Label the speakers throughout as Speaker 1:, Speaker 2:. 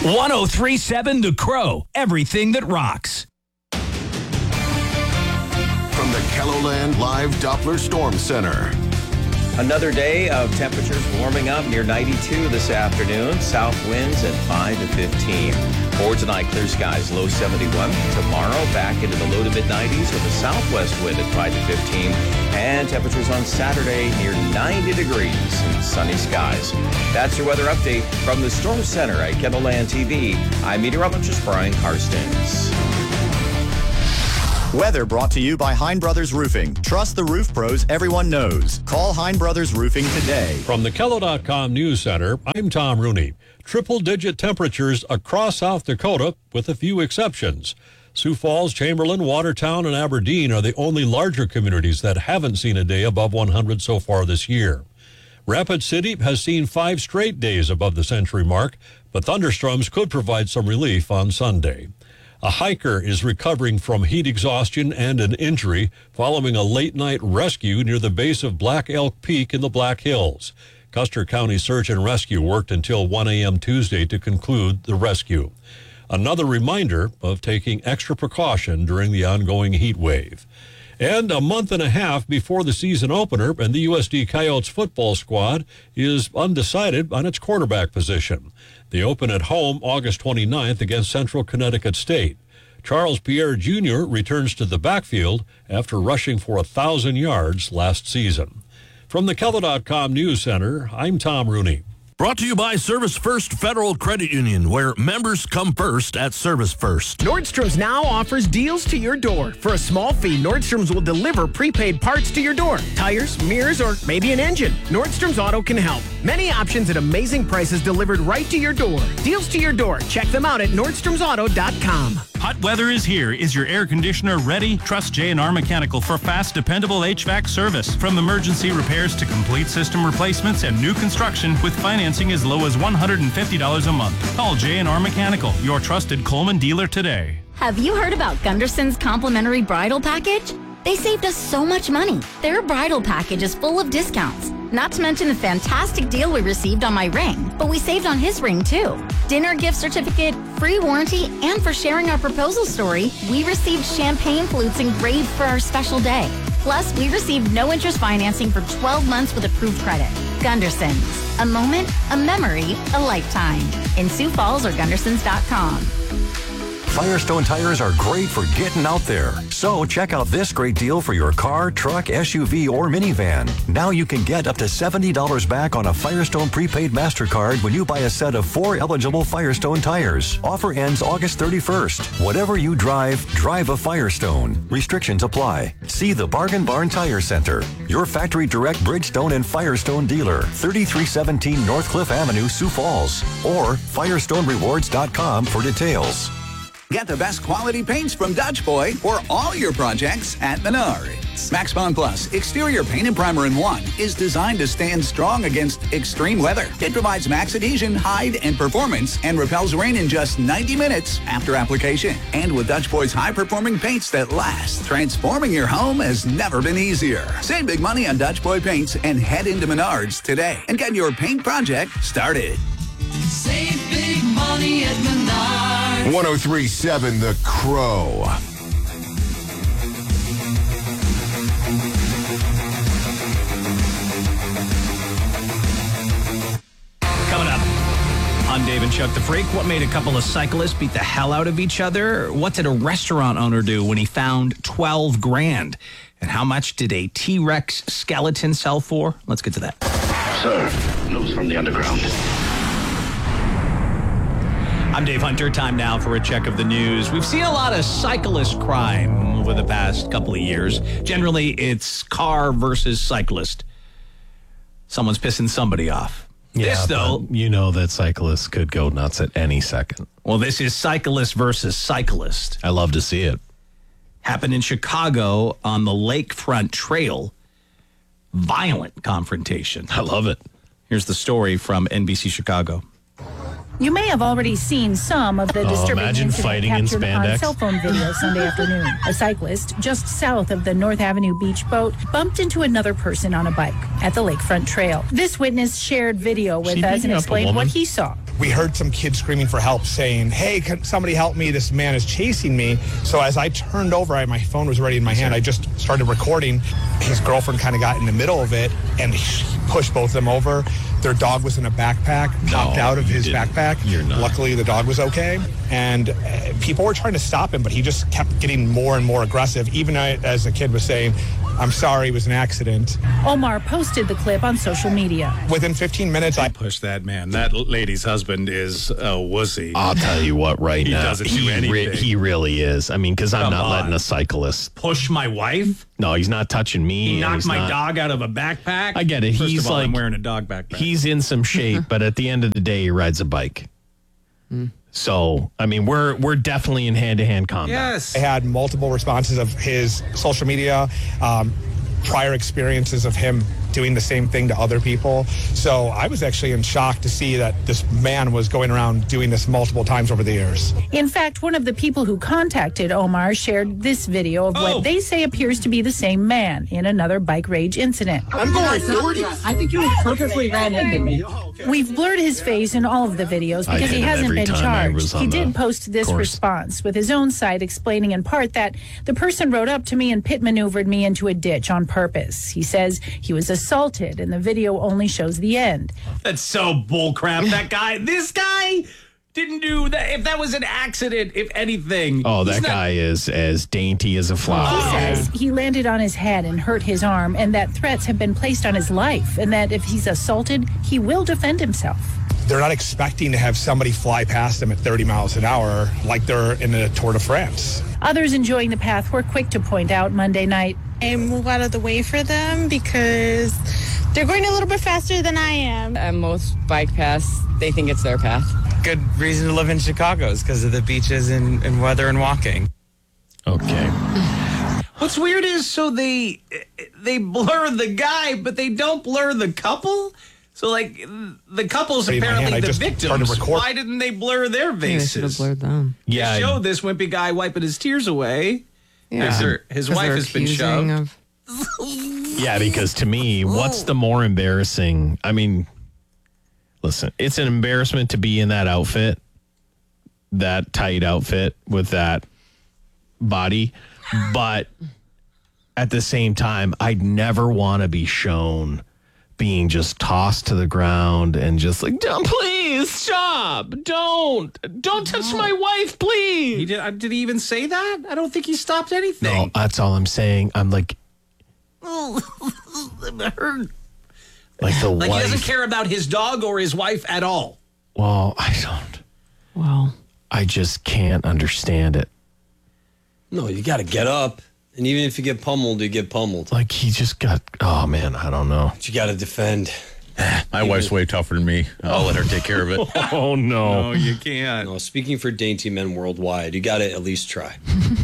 Speaker 1: 1037 The Crow, everything that rocks.
Speaker 2: From the KELOLAND Live Doppler Storm Center.
Speaker 3: Another day of temperatures warming up near 92 this afternoon. South winds at 5 to 15. For tonight, clear skies, low 71. Tomorrow, back into the low to mid-90s with a southwest wind at 5 to 15. And temperatures on Saturday near 90 degrees and sunny skies. That's your weather update from the Storm Center at KELOLAND TV. I'm meteorologist Brian Karstens.
Speaker 4: Weather brought to you by Hein Brothers Roofing. Trust the roof pros everyone knows. Call Hein Brothers Roofing today.
Speaker 5: From the KELO.com News Center, I'm Tom Rooney. Triple-digit temperatures across South Dakota, with a few exceptions. Sioux Falls, Chamberlain, Watertown, and Aberdeen are the only larger communities that haven't seen a day above 100 so far this year. Rapid City has seen 5 straight days above the century mark, but thunderstorms could provide some relief on Sunday. A hiker is recovering from heat exhaustion and an injury following a late-night rescue near the base of Black Elk Peak in the Black Hills. Custer County Search and Rescue worked until 1 a.m. Tuesday to conclude the rescue. Another reminder of taking extra precaution during the ongoing heat wave. And a month and a half before the season opener, and the USD Coyotes football squad is undecided on its quarterback position. They open at home August 29th against Central Connecticut State. Charles Pierre Jr. returns to the backfield after rushing for 1,000 yards last season. From the KELO.com News Center, I'm Tom Rooney.
Speaker 6: Brought to you by Service First Federal Credit Union, where members come first at Service First.
Speaker 7: Nordstrom's now offers deals to your door. For a small fee, Nordstrom's will deliver prepaid parts to your door. Tires, mirrors, or maybe an engine. Nordstrom's Auto can help. Many options at amazing prices delivered right to your door. Deals to your door. Check them out at NordstromsAuto.com.
Speaker 8: Hot weather is here. Is your air conditioner ready? Trust J&R Mechanical for fast, dependable HVAC service. From emergency repairs to complete system replacements and new construction with financing as low as $150 a month. Call J&R Mechanical, your trusted Coleman dealer today.
Speaker 9: Have you heard about Gunderson's complimentary bridal package? They saved us so much money. Their bridal package is full of discounts. Not to mention the fantastic deal we received on my ring, but we saved on his ring too. Dinner gift certificate, free warranty, and for sharing our proposal story, we received champagne flutes engraved for our special day. Plus, we received no interest financing for 12 months with approved credit. Gunderson's. A moment, a memory, a lifetime. In Sioux Falls or Gundersons.com.
Speaker 10: Firestone tires are great for getting out there. So check out this great deal for your car, truck, SUV, or minivan. Now you can get up to $70 back on a Firestone prepaid MasterCard when you buy a set of 4 eligible Firestone tires. Offer ends August 31st. Whatever you drive, drive a Firestone. Restrictions apply. See the Bargain Barn Tire Center, your factory direct Bridgestone and Firestone dealer, 3317 North Cliff Avenue, Sioux Falls, or FirestoneRewards.com for details.
Speaker 11: Get the best quality paints from Dutch Boy for all your projects at Menards. Max Bond Plus Exterior Paint and Primer in 1 is designed to stand strong against extreme weather. It provides max adhesion, hide, and performance and repels rain in just 90 minutes after application. And with Dutch Boy's high-performing paints that last, transforming your home has never been easier. Save big money on Dutch Boy paints and head into Menards today and get your paint project started.
Speaker 12: Save big money at Menards.
Speaker 2: 1037 The Crow.
Speaker 13: Coming up on Dave and Chuck the Freak, what made a couple of cyclists beat the hell out of each other? What did a restaurant owner do when he found $12,000? And how much did a T-Rex skeleton sell for? Let's get to that.
Speaker 14: Sir, news from the underground.
Speaker 13: I'm Dave Hunter. Time now for a check of the news. We've seen a lot of cyclist crime over the past couple of years. Generally, it's car versus cyclist. Someone's pissing somebody off.
Speaker 15: Yeah,
Speaker 13: this, though,
Speaker 15: you know that cyclists could go nuts at any second.
Speaker 13: Well, this is cyclist versus cyclist.
Speaker 15: I love to see it.
Speaker 13: Happened in Chicago on the Lakefront Trail. Violent confrontation.
Speaker 15: I love it.
Speaker 13: Here's the story from NBC Chicago.
Speaker 16: You may have already seen some of the disturbing incident captured on cell phone video Sunday afternoon. A cyclist just south of the North Avenue Beach boat bumped into another person on a bike at the Lakefront Trail. This witness shared video with us and explained what he saw.
Speaker 17: we heard some kids screaming for help saying, hey, can somebody help me? This man is chasing me. So as I turned over, my phone was already in my hand. I just started recording. His girlfriend kind of got in the middle of it and he pushed both of them over. Their dog was in a backpack, popped out of his backpack. Luckily, the dog was okay. And people were trying to stop him, but he just kept getting more and more aggressive, even as the kid was saying, I'm sorry, it was an accident.
Speaker 16: Omar posted the clip on social media.
Speaker 17: Within 15 minutes, I
Speaker 18: pushed that man. That lady's husband is a wussy.
Speaker 15: I'll tell you what, right now.
Speaker 18: He doesn't do anything.
Speaker 15: He really is. I mean, because I'm not letting a cyclist
Speaker 13: push my wife.
Speaker 15: No, he's not touching me.
Speaker 13: He knocked my dog out of a backpack.
Speaker 15: I get it.
Speaker 18: First
Speaker 15: He's
Speaker 18: of all,
Speaker 15: like
Speaker 18: I'm wearing a dog backpack.
Speaker 15: He's in some shape, but at the end of the day, he rides a bike. So, I mean, we're definitely in hand-to-hand combat.
Speaker 17: Yes. I had multiple responses of his social media, prior experiences of him doing the same thing to other people. So I was actually in shock to see that this man was going around doing this multiple times over the years.
Speaker 16: In fact, one of the people who contacted Omar shared this video of what they say appears to be the same man in another bike rage incident.
Speaker 19: I'm going 40. I think you purposely ran into me.
Speaker 16: We've blurred his face in all of the videos because he hasn't been charged. He did post this response with his own site explaining in part that the person rode up to me and pit maneuvered me into a ditch on purpose. He says he was assaulted and the video only shows the end.
Speaker 13: That's so bullcrap. This guy didn't do that. If that was an accident, if anything.
Speaker 15: Oh, that guy is as dainty as a flower.
Speaker 16: He says he landed on his head and hurt his arm, and that threats have been placed on his life, and that if he's assaulted, he will defend himself.
Speaker 17: They're not expecting to have somebody fly past them at 30 miles an hour like they're in a Tour de France.
Speaker 16: Others enjoying the path were quick to point out Monday night.
Speaker 20: I move out of the way for them because they're going a little bit faster than I am.
Speaker 21: At most bike paths, they think it's their path.
Speaker 22: Good reason to live in Chicago is because of the beaches and weather and walking.
Speaker 15: Okay.
Speaker 13: What's weird is so they blur the guy, but they don't blur the couple. So like the couple's apparently the victims. Why didn't they blur their faces?
Speaker 21: They should have blurred them.
Speaker 15: Yeah,
Speaker 13: they showed this wimpy guy wiping his tears away. Yeah, his wife has been shoved.
Speaker 15: Yeah, because to me, what's the more embarrassing? I mean, listen, it's an embarrassment to be in that outfit, that tight outfit with that body. But at the same time, I'd never want to be shown being just tossed to the ground and just like, please stop. Don't touch my wife, please.
Speaker 13: Did he even say that? I don't think he stopped anything.
Speaker 15: No, that's all I'm saying. I'm like,
Speaker 13: it hurt.
Speaker 15: Like the wife.
Speaker 13: He doesn't care about his dog or his wife at all.
Speaker 15: Well, I don't.
Speaker 21: Well,
Speaker 15: I just can't understand it.
Speaker 23: No, you got to get up. And even if you get pummeled, you get pummeled.
Speaker 15: Like he just got, oh man, I don't know.
Speaker 23: But you got to defend.
Speaker 18: My wife's way tougher than me. I'll let her take care of it.
Speaker 15: Oh no.
Speaker 18: No, you can't.
Speaker 23: No, speaking for dainty men worldwide, you got to at least try.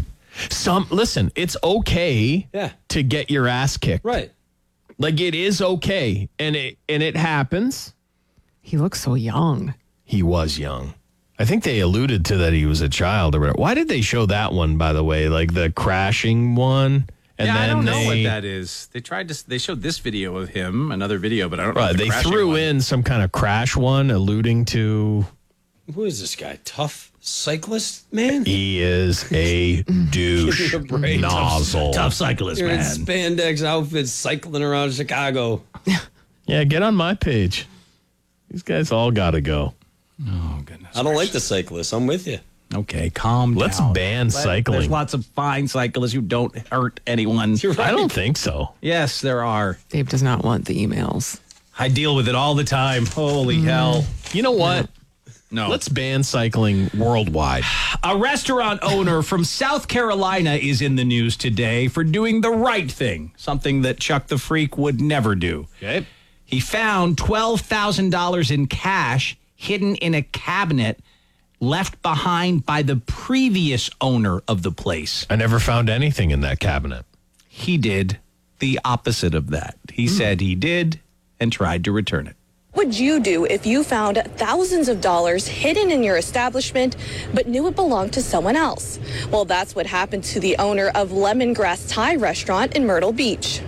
Speaker 15: Listen, it's okay to get your ass kicked.
Speaker 23: Right.
Speaker 15: Like it is okay. And it happens.
Speaker 21: He looks so young.
Speaker 15: He was young. I think they alluded to that he was a child or whatever. Why did they show that one, by the way? Like the crashing one? And then
Speaker 18: I don't know what that is. They showed this video of him, another video, but I don't know.
Speaker 15: They threw in some kind of crash one alluding to.
Speaker 23: Who is this guy? Tough cyclist, man?
Speaker 15: He is a douche nozzle.
Speaker 13: Tough cyclist,
Speaker 23: You're
Speaker 13: man.
Speaker 23: in spandex outfits cycling around Chicago.
Speaker 15: Yeah, get on my page. These guys all got to go.
Speaker 13: Oh, goodness.
Speaker 23: I don't like the cyclists. I'm with you.
Speaker 13: Okay, calm down.
Speaker 15: Let's ban cycling.
Speaker 13: There's lots of fine cyclists who don't hurt anyone.
Speaker 23: Right.
Speaker 15: I don't think so.
Speaker 13: Yes, there are.
Speaker 21: Dave does not want the emails.
Speaker 13: I deal with it all the time. Holy hell.
Speaker 15: You know what?
Speaker 13: No.
Speaker 15: Let's ban cycling worldwide.
Speaker 13: A restaurant owner from South Carolina is in the news today for doing the right thing, something that Chuck the Freak would never do.
Speaker 15: Okay.
Speaker 13: He found $12,000 in cash hidden in a cabinet left behind by the previous owner of the place.
Speaker 15: I never found anything in that cabinet.
Speaker 13: He did the opposite of that. He said he did and tried to return it.
Speaker 24: What would you do if you found thousands of dollars hidden in your establishment but knew it belonged to someone else? Well, that's what happened to the owner of Lemongrass Thai restaurant in Myrtle Beach.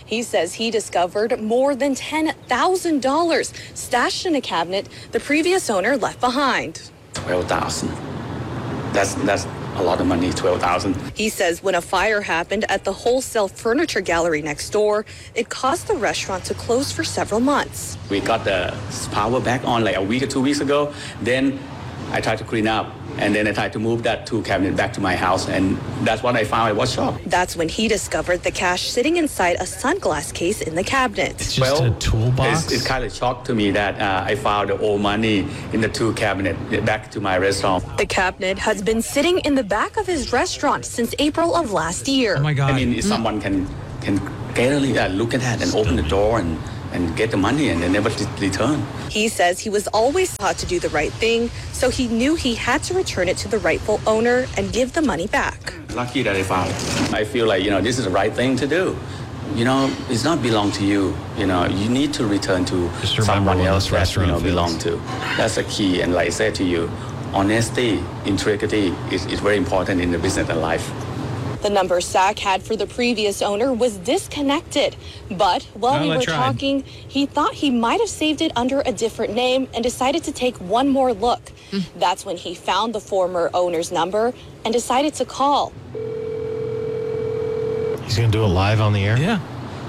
Speaker 24: He says he discovered more than $10,000 stashed in a cabinet the previous owner left behind.
Speaker 1: 12,000. That's a lot of money, 12,000.
Speaker 24: He says when a fire happened at the wholesale furniture gallery next door, it caused the restaurant to close for several months.
Speaker 1: We got the power back on like a week or 2 weeks ago. Then I tried to clean up, and then I tried to move that tool cabinet back to my house, and that's what I found. I was shocked.
Speaker 24: That's when he discovered the cash sitting inside a sunglass case in the cabinet.
Speaker 15: It's just a toolbox.
Speaker 1: It's kind of shocked to me that I found the old money in the tool cabinet back to my restaurant.
Speaker 24: The cabinet has been sitting in the back of his restaurant since April of last year.
Speaker 13: Oh my God.
Speaker 1: I mean, if someone can clearly look at that and open the door and get the money and they never return.
Speaker 24: He says he was always taught to do the right thing, so he knew he had to return it to the rightful owner and give the money back.
Speaker 1: Lucky that I found it. I feel like, this is the right thing to do. It's not belong to you. You need to return to someone else that, belong to. That's the key. And like I said to you, honesty, integrity is very important in the business and life.
Speaker 24: The number SAC had for the previous owner was disconnected, but while we were talking, he thought he might have saved it under a different name and decided to take one more look. That's when he found the former owner's number and decided to call.
Speaker 15: He's going to do it live on the air?
Speaker 13: Yeah.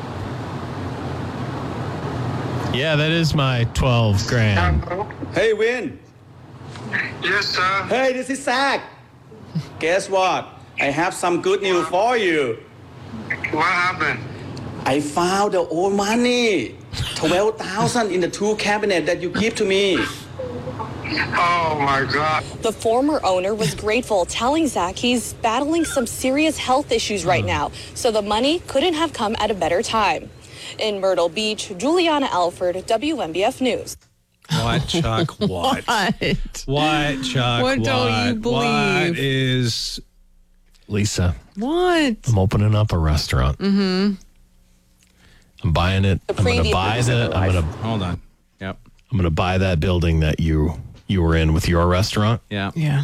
Speaker 15: Yeah, that is my 12 grand.
Speaker 1: Hey, Win.
Speaker 3: Yes, sir.
Speaker 1: Hey, this is Zach. Guess what? I have some good news for you.
Speaker 3: What happened?
Speaker 1: I found the old money. 12,000 in the tool cabinet that you give to me.
Speaker 3: Oh my God.
Speaker 24: The former owner was grateful, telling Zach he's battling some serious health issues right now, so the money couldn't have come at a better time. In Myrtle Beach, Juliana Alford, WMBF News.
Speaker 18: What, Chuck? What? What, Chuck?
Speaker 21: What don't you believe?
Speaker 18: What is...
Speaker 15: Lisa.
Speaker 21: What?
Speaker 15: I'm opening up a restaurant.
Speaker 21: Mm-hmm.
Speaker 15: I'm buying it. I'm going to buy
Speaker 18: Hold on. Yep.
Speaker 15: I'm going to buy that building that you were in with your restaurant.
Speaker 18: Yeah.
Speaker 21: Yeah.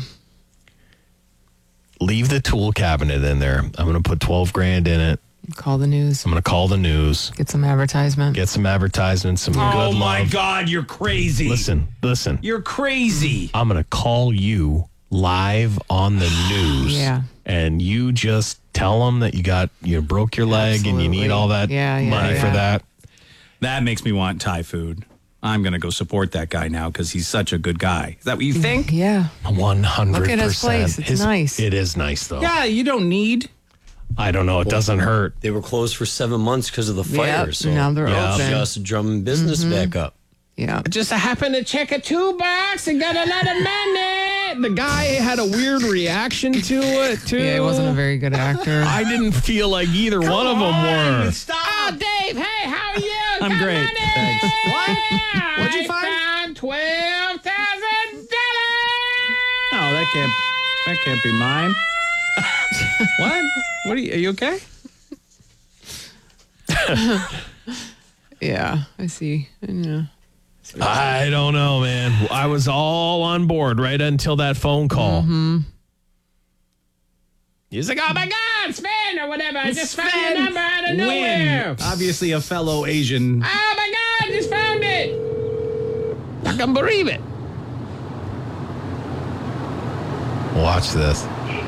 Speaker 15: Leave the tool cabinet in there. I'm going to put 12 grand in it.
Speaker 21: Call the news.
Speaker 15: I'm going to call the news.
Speaker 21: Get some advertisement.
Speaker 15: Some good love.
Speaker 13: Oh my God, you're crazy.
Speaker 15: Listen.
Speaker 13: You're crazy.
Speaker 15: I'm going to call you live on the news.
Speaker 21: Yeah.
Speaker 15: And you just tell them that you broke your leg and you need all that money for that.
Speaker 18: That makes me want Thai food. I'm going to go support that guy now because he's such a good guy. Is that what you think?
Speaker 21: Yeah.
Speaker 15: 100%.
Speaker 21: Look at his place. It's nice.
Speaker 15: It is nice, though.
Speaker 18: Yeah, you don't need...
Speaker 15: I don't know. It doesn't hurt.
Speaker 23: They were closed for 7 months because of the fire.
Speaker 21: Yep,
Speaker 23: so
Speaker 21: now they're open.
Speaker 23: just drumming business back up.
Speaker 21: Yeah.
Speaker 15: Just happened to check a toolbox and got a lot of money. The guy had a weird reaction to it, too.
Speaker 21: Yeah, he wasn't a very good actor.
Speaker 15: I didn't feel like either one of them were.
Speaker 18: Stop.
Speaker 21: Oh, Dave, hey, how are you?
Speaker 18: I'm great.
Speaker 21: Money.
Speaker 18: Thanks.
Speaker 21: What?
Speaker 18: What'd you find?
Speaker 21: I found $12,000.
Speaker 18: No, that can't be mine. What? Are you okay?
Speaker 21: Yeah, I see. Yeah.
Speaker 15: I don't know, man. I was all on board right until that phone call.
Speaker 21: Mm-hmm.
Speaker 15: He's like, oh my God, Sven or whatever. I just found your number out of nowhere.
Speaker 18: Obviously a fellow Asian.
Speaker 15: Oh my God, just found it. I can believe it. Watch this.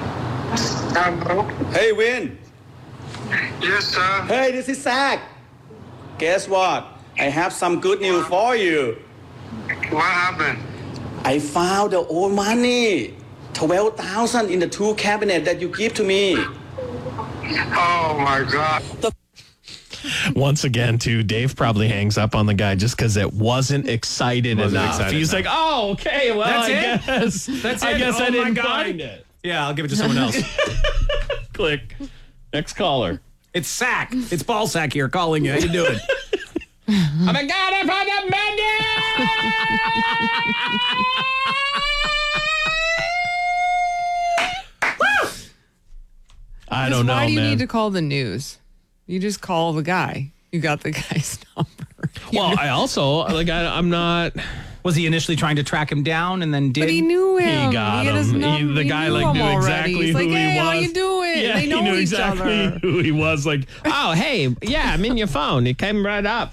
Speaker 1: Hey, Win.
Speaker 3: Yes, sir.
Speaker 1: Hey, this is Zach. Guess what? I have some good news for you.
Speaker 3: What happened?
Speaker 1: I found the old money. 12,000 in the tool cabinet that you give to me.
Speaker 3: Oh my God.
Speaker 15: Once again, too, Dave probably hangs up on the guy just because it wasn't excited enough. He's like, oh, okay, well,
Speaker 18: That's
Speaker 15: I
Speaker 18: it?
Speaker 15: guess.
Speaker 18: That's
Speaker 15: I
Speaker 18: it?
Speaker 15: guess
Speaker 18: Oh
Speaker 15: I
Speaker 18: my
Speaker 15: didn't
Speaker 18: God.
Speaker 15: find it.
Speaker 18: Yeah, I'll give it to someone else.
Speaker 15: Click. Next caller.
Speaker 18: It's Sack. It's Ball Sack here calling you. How you doing?
Speaker 15: Oh my God, I found the money! I don't know,
Speaker 21: Why do you
Speaker 15: man.
Speaker 21: need to call the news? You just call the guy. You got the guy's number.
Speaker 15: Well, I also, I'm not...
Speaker 18: Was he initially trying to track him down and then did?
Speaker 21: But he knew him.
Speaker 15: He got
Speaker 21: had his
Speaker 15: him.
Speaker 21: number.
Speaker 15: The
Speaker 21: He
Speaker 15: guy
Speaker 21: knew
Speaker 15: like
Speaker 21: him
Speaker 15: knew
Speaker 21: already.
Speaker 15: exactly
Speaker 21: He's
Speaker 15: who
Speaker 21: like,
Speaker 15: he
Speaker 21: hey,
Speaker 15: was.
Speaker 21: how you doing?
Speaker 15: Yeah,
Speaker 21: they know
Speaker 15: he knew
Speaker 21: each
Speaker 15: exactly
Speaker 21: other.
Speaker 15: who he was. Like, oh, hey, yeah, I'm in your phone. It came right up.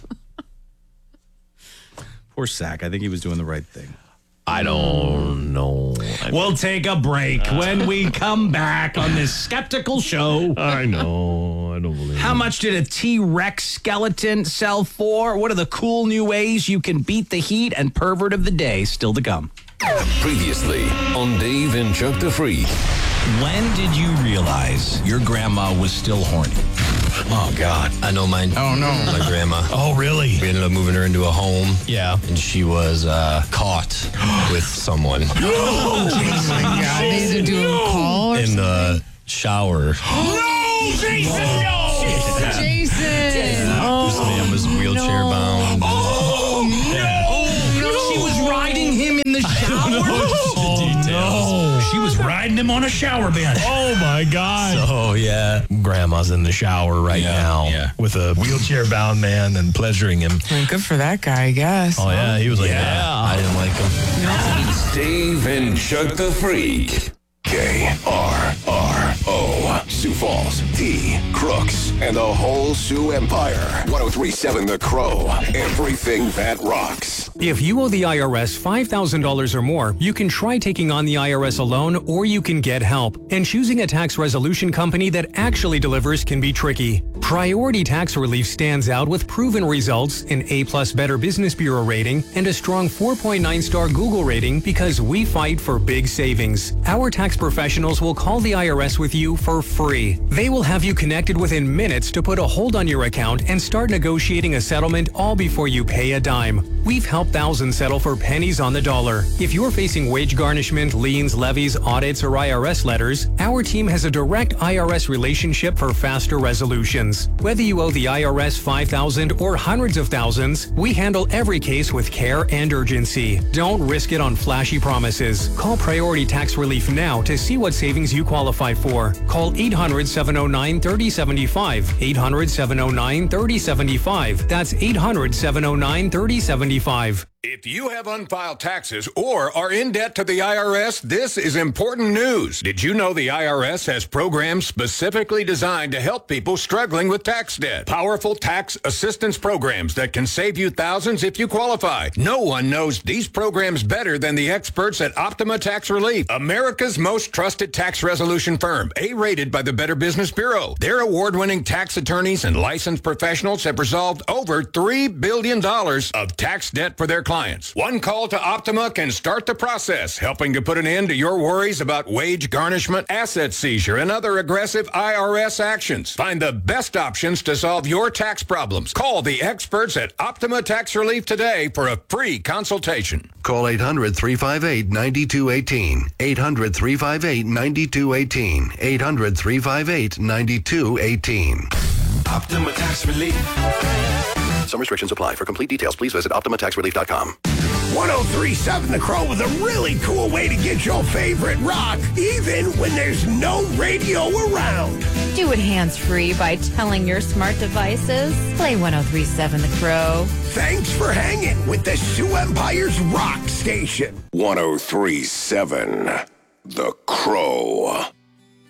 Speaker 18: Poor Sack. I think he was doing the right thing.
Speaker 15: I don't know.
Speaker 18: We'll take a break when we come back on this skeptical show.
Speaker 15: I know. I don't believe
Speaker 18: How much did a T-Rex skeleton sell for? What are the cool new ways you can beat the heat? And pervert of the day still to come.
Speaker 2: Previously on Dave and Chuck the Freak.
Speaker 4: When did you realize your grandma was still horny?
Speaker 23: Oh, God. I know mine.
Speaker 4: Oh, no.
Speaker 23: My grandma.
Speaker 15: Oh, really?
Speaker 23: We ended up moving her into a home.
Speaker 15: Yeah.
Speaker 23: And she was caught with someone.
Speaker 21: Oh, my God. They had to do a call or
Speaker 23: in the shower.
Speaker 18: No, Jason, no!
Speaker 21: Jason!
Speaker 23: This man was wheelchair bound.
Speaker 18: Oh, no! She was riding him in the shower?
Speaker 15: No.
Speaker 18: She was riding him on a shower bench.
Speaker 15: Oh, my God.
Speaker 23: Oh, yeah. Grandma's in the shower right now
Speaker 15: with a wheelchair-bound man and pleasuring him.
Speaker 21: Well, good for that guy, I guess.
Speaker 15: Oh, yeah. He was like,
Speaker 23: I didn't like him.
Speaker 2: Dave and Chuck the Freak. KRRO. Sioux Falls, T, Crooks, and the whole Sioux Empire. 103.7 The Crow. Everything that rocks.
Speaker 5: If you owe the IRS $5,000 or more, you can try taking on the IRS alone, or you can get help. And choosing a tax resolution company that actually delivers can be tricky. Priority Tax Relief stands out with proven results, an A+ Better Business Bureau rating, and a strong 4.9-star Google rating because we fight for big savings. Our tax professionals will call the IRS with you for free. They will have you connected within minutes to put a hold on your account and start negotiating a settlement all before you pay a dime. We've helped thousands settle for pennies on the dollar. If you're facing wage garnishment, liens, levies, audits, or IRS letters, our team has a direct IRS relationship for faster resolutions. Whether you owe the IRS $5,000 or hundreds of thousands, we handle every case with care and urgency. Don't risk it on flashy promises. Call Priority Tax Relief now to see what savings you qualify for. Call 800-709-3075. 800-709-3075. That's 800-709-3075.
Speaker 6: If you have unfiled taxes or are in debt to the IRS, this is important news. Did you know the IRS has programs specifically designed to help people struggling with tax debt? Powerful tax assistance programs that can save you thousands if you qualify. No one knows these programs better than the experts at Optima Tax Relief, America's most trusted tax resolution firm, A-rated by the Better Business Bureau. Their award-winning tax attorneys and licensed professionals have resolved over $3 billion of tax debt for their clients. One call to Optima can start the process, helping to put an end to your worries about wage garnishment, asset seizure, and other aggressive IRS actions. Find the best options to solve your tax problems. Call the experts at Optima Tax Relief today for a free consultation.
Speaker 2: Call 800-358-9218. 800-358-9218. 800-358-9218.
Speaker 6: Optima Tax Relief.
Speaker 2: Some restrictions apply. For complete details, please visit OptimaTaxRelief.com.
Speaker 7: 103.7 The Crow with a really cool way to get your favorite rock, even when there's no radio around.
Speaker 25: Do it hands-free by telling your smart devices. Play 103.7 The Crow.
Speaker 7: Thanks for hanging with the Sioux Empire's rock station.
Speaker 2: 103.7 The Crow.